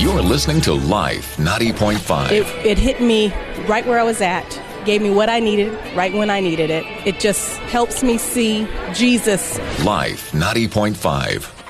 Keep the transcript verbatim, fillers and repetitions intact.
You're listening to Life ninety point five. It, it hit me right where I was at, gave me what I needed right when I needed it. It just helps me see Jesus. Life ninety point five.